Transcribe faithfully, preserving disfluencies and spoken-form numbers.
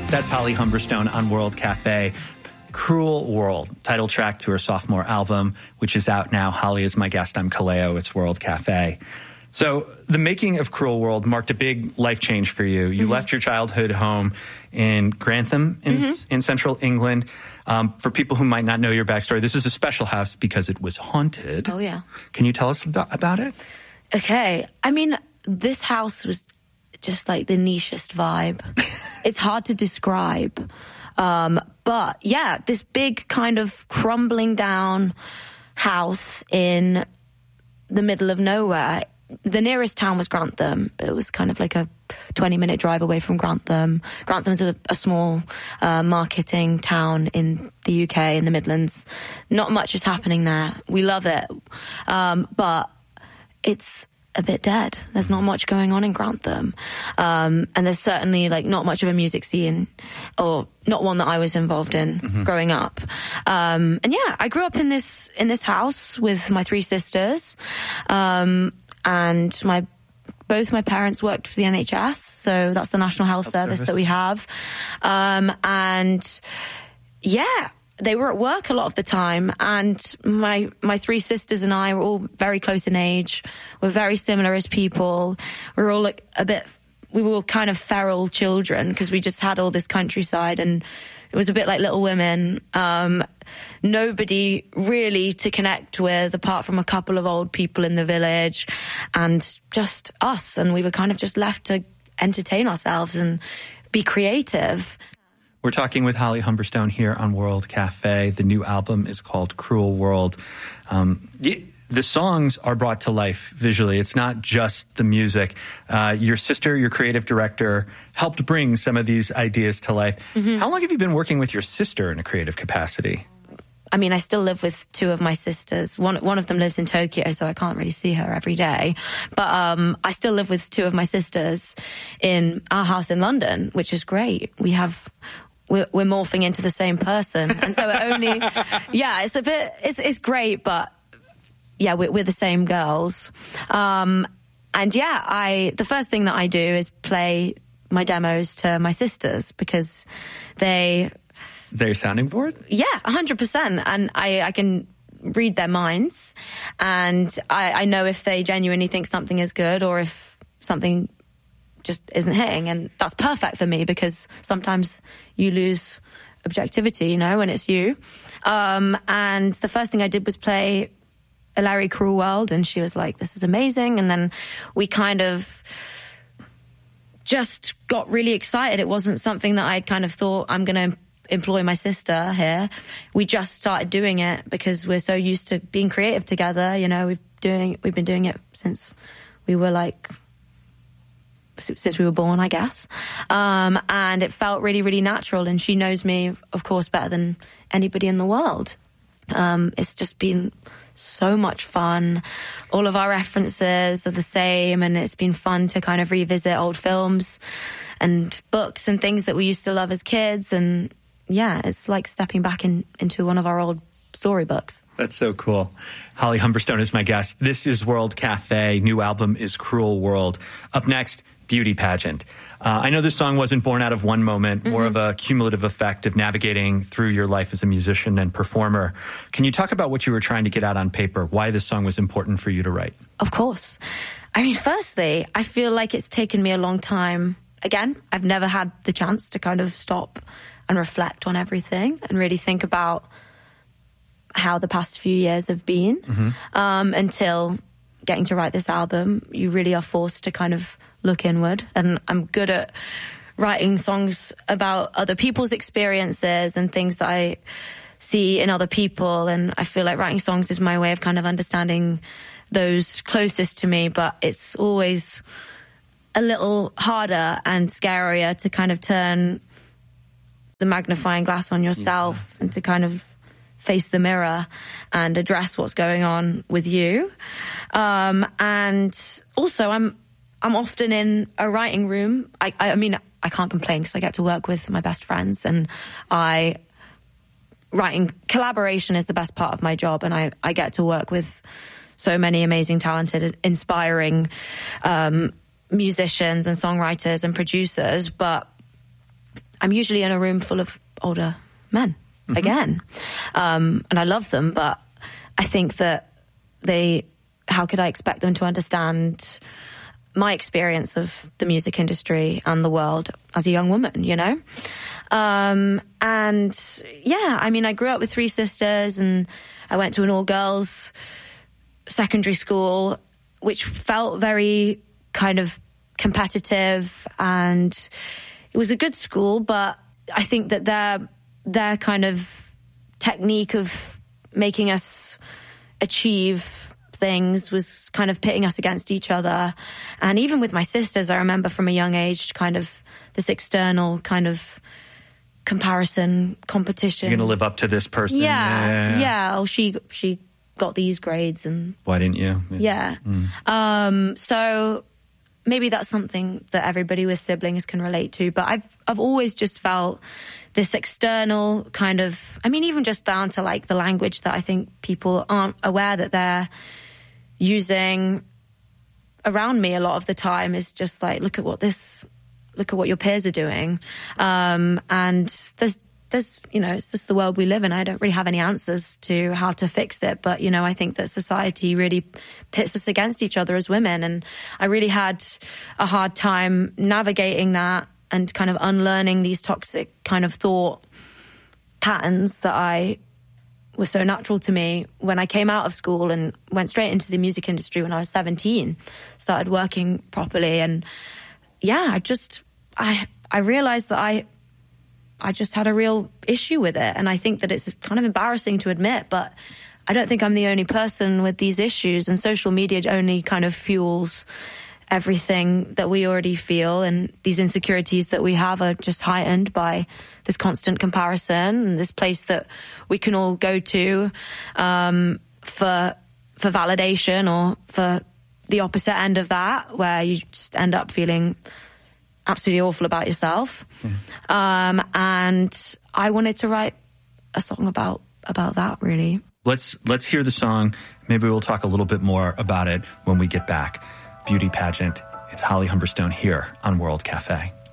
That's Holly Humberstone on World Cafe. Cruel World, title track to her sophomore album, which is out now. Holly is my guest. I'm Kaleo. It's World Cafe. So the making of Cruel World marked a big life change for you. You mm-hmm. left your childhood home in Grantham in, mm-hmm. in central England. Um, for people who might not know your backstory, this is a special house because it was haunted. Oh, yeah. Can you tell us about, about it? Okay. I mean, this house was just like the nichest vibe. It's hard to describe. Um, but yeah, this big kind of crumbling down house in the middle of nowhere. The nearest town was Grantham. It was kind of like a twenty minute drive away from Grantham. Grantham's a, a small uh, marketing town in the U K, in the Midlands. Not much is happening there. We love it. Um, but it's a bit dead. There's not much going on in Grantham. Um, and there's certainly like not much of a music scene, or not one that I was involved in mm-hmm. growing up. Um, and yeah, I grew up in this, in this house with my three sisters. Um, and my, both my parents worked for the N H S. So that's the National Health, Health Service, Service that we have. Um, and yeah, they were at work a lot of the time, and my my three sisters and I were all very close in age. We're very similar as people. We were all like a bit, we were all kind of feral children because we just had all this countryside, and it was a bit like Little Women. Um, nobody really to connect with apart from a couple of old people in the village and just us. And we were kind of just left to entertain ourselves and be creative. We're talking with Holly Humberstone here on World Cafe. The new album is called Cruel World. Um, the songs are brought to life visually. It's not just the music. Uh, your sister, your creative director, helped bring some of these ideas to life. Mm-hmm. How long have you been working with your sister in a creative capacity? I mean, I still live with two of my sisters. One one of them lives in Tokyo, so I can't really see her every day. But um, I still live with two of my sisters in our house in London, which is great. We have... We're, we're morphing into the same person. And so it only, yeah, it's a bit, it's, it's great, but yeah, we're, we're the same girls. Um, and yeah, I, the first thing that I do is play my demos to my sisters because they... Their sounding board? Yeah, one hundred percent. And I, I can read their minds, and I, I know if they genuinely think something is good or if something just isn't hitting, and that's perfect for me because sometimes you lose objectivity, you know, when it's you. Um, and the first thing I did was play A Larry Cruel World, and she was like, this is amazing. And then we kind of just got really excited. It wasn't something that I'd kind of thought, I'm going to employ my sister here. We just started doing it because we're so used to being creative together. You know, we've doing we've been doing it since we were like since we were born, I guess. Um, and it felt really, really natural. And she knows me, of course, better than anybody in the world. Um, it's just been so much fun. All of our references are the same, and it's been fun to kind of revisit old films and books and things that we used to love as kids. And yeah, it's like stepping back in, into one of our old storybooks. That's so cool. Holly Humberstone is my guest. This is World Cafe. New album is Cruel World. Up next, Beauty Pageant. Uh, I know this song wasn't born out of one moment, mm-hmm. more of a cumulative effect of navigating through your life as a musician and performer. Can you talk about what you were trying to get out on paper, why this song was important for you to write? Of course. I mean, firstly, I feel like it's taken me a long time. Again, I've never had the chance to kind of stop and reflect on everything and really think about how the past few years have been, mm-hmm. um, until getting to write this album. You really are forced to kind of look inward, and I'm good at writing songs about other people's experiences and things that I see in other people, and I feel like writing songs is my way of kind of understanding those closest to me, but it's always a little harder and scarier to kind of turn the magnifying glass on yourself yeah. and to kind of face the mirror and address what's going on with you. Um, and also I'm I'm often in a writing room. I, I, I mean, I can't complain because I get to work with my best friends, and I writing collaboration is the best part of my job, and I, I get to work with so many amazing, talented, inspiring um, musicians and songwriters and producers. But I'm usually in a room full of older men mm-hmm. again. Um, and I love them, but I think that they, how could I expect them to understand my experience of the music industry and the world as a young woman, you know? Um, and yeah, I mean, I grew up with three sisters and I went to an all-girls secondary school, which felt very kind of competitive, and it was a good school, but I think that their their kind of technique of making us achieve things was kind of pitting us against each other. And even with my sisters, I remember from a young age kind of this external kind of comparison, competition. You're going to live up to this person. Yeah, yeah. yeah. Oh, she she got these grades, and why didn't you? Yeah. yeah. Mm. Um, so maybe that's something that everybody with siblings can relate to. But I've I've always just felt this external kind of, I mean, even just down to like the language that I think people aren't aware that they're using around me a lot of the time is just like, look at what this, look at what your peers are doing. Um, and there's, there's, you know, it's just the world we live in. I don't really have any answers to how to fix it. But, you know, I think that society really pits us against each other as women. And I really had a hard time navigating that and kind of unlearning these toxic kind of thought patterns that I were so natural to me when I came out of school and went straight into the music industry when I was seventeen, started working properly. And yeah, I just, I, I realized that I, I just had a real issue with it. And I think that it's kind of embarrassing to admit, but I don't think I'm the only person with these issues, and social media only kind of fuels everything that we already feel, and these insecurities that we have are just heightened by this constant comparison and this place that we can all go to um, for for validation, or for the opposite end of that, where you just end up feeling absolutely awful about yourself. Mm. Um, and I wanted to write a song about about that, really. Let's let's hear the song. Maybe we'll talk a little bit more about it when we get back. Beauty Pageant. It's Holly Humberstone here on World Cafe.